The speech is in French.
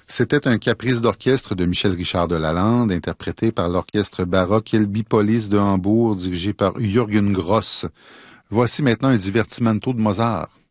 C'était un caprice d'orchestre de Michel Richard de Lalande, interprété par l'orchestre baroque Elbipolis de Hambourg, dirigé par Jürgen Gross. Voici maintenant un divertimento de Mozart.